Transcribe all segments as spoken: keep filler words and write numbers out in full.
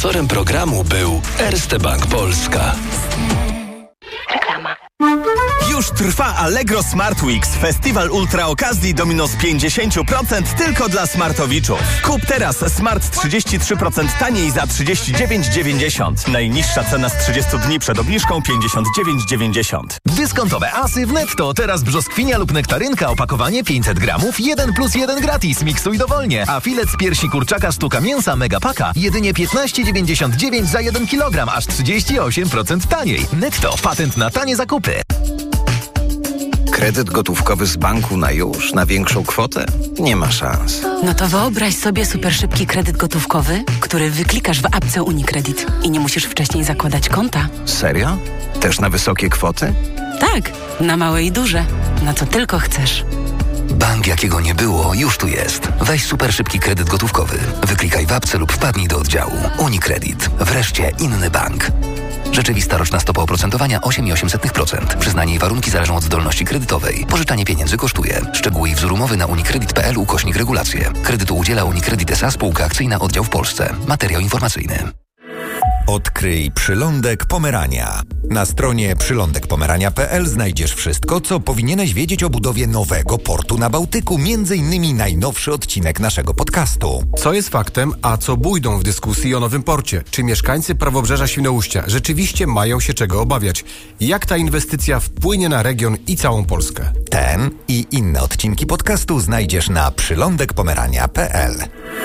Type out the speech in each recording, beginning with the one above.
Sponsorem programu był Erste Bank Polska. Reklama. Już trwa Allegro Smart Weeks, festiwal ultra okazji do minus pięćdziesiąt procent tylko dla smartowiczów. Kup teraz smart trzydzieści trzy procent taniej za trzydzieści dziewięć dziewięćdziesiąt. Najniższa cena z trzydziestu dni przed obniżką pięćdziesiąt dziewięć dziewięćdziesiąt. Dyskontowe asy w Netto. Teraz brzoskwinia lub nektarynka, opakowanie pięćset gramów, jeden plus jeden gratis. Miksuj dowolnie. A filet z piersi kurczaka sztuka mięsa Megapaka jedynie piętnaście dziewięćdziesiąt dziewięć za jeden kilogram, aż trzydzieści osiem procent taniej. Netto. Patent na tanie zakupy. Kredyt gotówkowy z banku na już, na większą kwotę? Nie ma szans. No to wyobraź sobie super szybki kredyt gotówkowy, który wyklikasz w apce UniCredit i nie musisz wcześniej zakładać konta. Serio? Też na wysokie kwoty? Tak, na małe i duże. Na co tylko chcesz. Bank, jakiego nie było, już tu jest. Weź super szybki kredyt gotówkowy. Wyklikaj w apce lub wpadnij do oddziału. UniCredit. Wreszcie inny bank. Rzeczywista roczna stopa oprocentowania osiem przecinek osiem procent. Przyznanie i warunki zależą od zdolności kredytowej. Pożyczanie pieniędzy kosztuje. Szczegóły i wzór umowy na unicredit kropka p l ukośnik regulacje. Kredytu udziela UniCredit S A Spółka Akcyjna Oddział w Polsce. Materiał informacyjny. Odkryj Przylądek Pomerania. Na stronie przylądek pomerania kropka p l znajdziesz wszystko, co powinieneś wiedzieć o budowie nowego portu na Bałtyku, między innymi najnowszy odcinek naszego podcastu. Co jest faktem, a co bójdą w dyskusji o nowym porcie? Czy mieszkańcy Prawobrzeża Świnoujścia rzeczywiście mają się czego obawiać? Jak ta inwestycja wpłynie na region i całą Polskę? Ten i inne odcinki podcastu znajdziesz na przylądek pomerania kropka p l.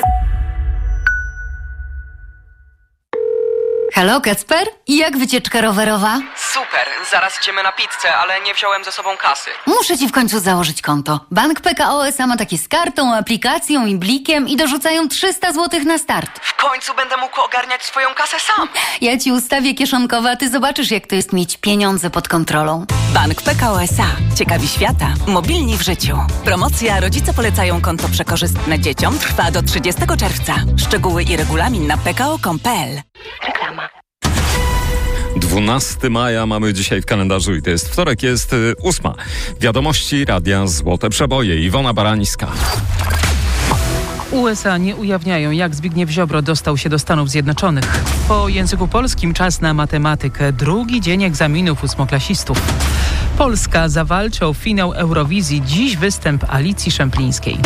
Halo, Kacper? I jak wycieczka rowerowa? Super, zaraz idziemy na pizzę, ale nie wziąłem ze sobą kasy. Muszę ci w końcu założyć konto. Bank P K O S A ma takie z kartą, aplikacją i blikiem i dorzucają trzysta złotych na start. W końcu będę mógł ogarniać swoją kasę sam. Ja ci ustawię kieszonkowe, a ty zobaczysz, jak to jest mieć pieniądze pod kontrolą. Bank P K O S A. Ciekawi świata. Mobilni w życiu. Promocja Rodzice polecają konto przekorzystne dzieciom trwa do trzydziestego czerwca. Szczegóły i regulamin na p k o kropka com kropka p l. Reklama. dwunastego maja mamy dzisiaj w kalendarzu i to jest wtorek, jest y, ósma. Wiadomości Radia Złote Przeboje. Iwona Barańska. U S A nie ujawniają, jak Zbigniew Ziobro dostał się do Stanów Zjednoczonych. Po języku polskim czas na matematykę. Drugi dzień egzaminów ósmoklasistów. Polska zawalczy o finał Eurowizji. Dziś występ Alicji Szemplińskiej.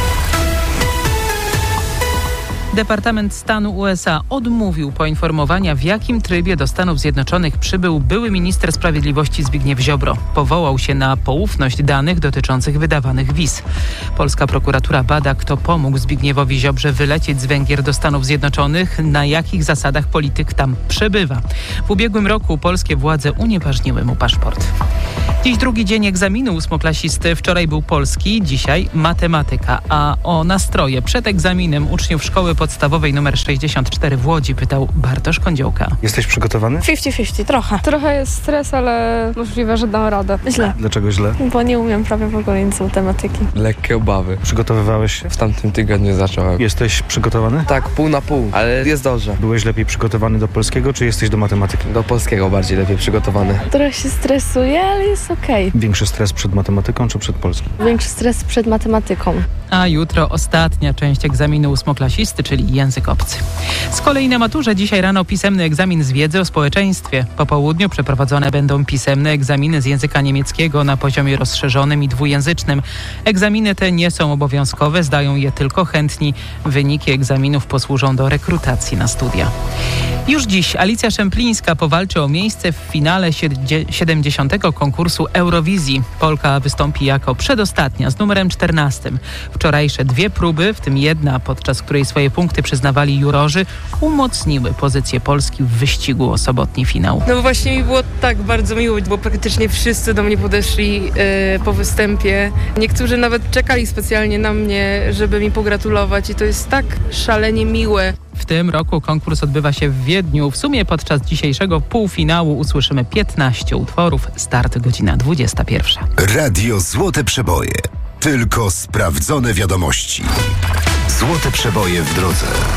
Departament Stanu U S A odmówił poinformowania, w jakim trybie do Stanów Zjednoczonych przybył były minister sprawiedliwości Zbigniew Ziobro. Powołał się na poufność danych dotyczących wydawanych wiz. Polska prokuratura bada, kto pomógł Zbigniewowi Ziobrze wylecieć z Węgier do Stanów Zjednoczonych, na jakich zasadach polityk tam przebywa. W ubiegłym roku polskie władze unieważniły mu paszport. Dziś drugi dzień egzaminu ósmoklasisty. Wczoraj był polski, dzisiaj matematyka. A o nastroje przed egzaminem uczniów szkoły podstawowej numer sześćdziesiąt cztery w Łodzi pytał Bartosz Kądziołka. Jesteś przygotowany? pięćdziesiąt pięćdziesiąt, trochę. Trochę jest stres, ale możliwe, że dam radę. Źle. Dlaczego źle? Bo nie umiem prawie w ogóle nic z matematyki. Lekkie obawy. Przygotowywałeś się? W tamtym tygodniu zacząłem. Jesteś przygotowany? Tak, pół na pół, ale jest dobrze. Byłeś lepiej przygotowany do polskiego, czy jesteś do matematyki? Do polskiego bardziej lepiej przygotowany. Trochę się stresuję, ale jest okej. Okay. Większy stres przed matematyką, czy przed polskim? Większy stres przed matematyką. A jutro ostatnia część egzaminu ósmoklasisty, czyli język obcy. Z kolei na maturze dzisiaj rano pisemny egzamin z wiedzy o społeczeństwie. Po południu przeprowadzone będą pisemne egzaminy z języka niemieckiego na poziomie rozszerzonym i dwujęzycznym. Egzaminy te nie są obowiązkowe, zdają je tylko chętni. Wyniki egzaminów posłużą do rekrutacji na studia. Już dziś Alicja Szemplińska powalczy o miejsce w finale siedemdziesiątego konkursu Eurowizji. Polka wystąpi jako przedostatnia z numerem czternastym. Wczorajsze dwie próby, w tym jedna, podczas której swoje punkty przyznawali jurorzy, umocniły pozycję Polski w wyścigu o sobotni finał. No bo właśnie mi było tak bardzo miło, bo praktycznie wszyscy do mnie podeszli yy, po występie. Niektórzy nawet czekali specjalnie na mnie, żeby mi pogratulować i to jest tak szalenie miłe. W tym roku konkurs odbywa się w Wiedniu. W sumie podczas dzisiejszego półfinału usłyszymy piętnaście utworów. Start godzina dwudziesta pierwsza. Radio Złote Przeboje. Tylko sprawdzone wiadomości. Złote Przeboje w drodze.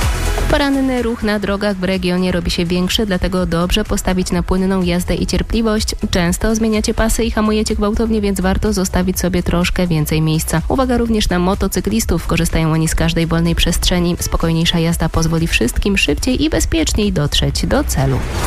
Poranny ruch na drogach w regionie robi się większy, dlatego dobrze postawić na płynną jazdę i cierpliwość. Często zmieniacie pasy i hamujecie gwałtownie, więc warto zostawić sobie troszkę więcej miejsca. Uwaga również na motocyklistów. Korzystają oni z każdej wolnej przestrzeni. Spokojniejsza jazda pozwoli wszystkim szybciej i bezpieczniej dotrzeć do celu.